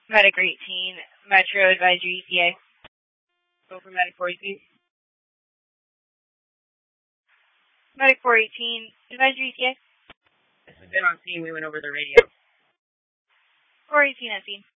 Medic 18, Metro Advisory ETA. Go for Medic 418. Medic 418, Advisory ETA. We've been on scene, we went over the radio. 418 on scene.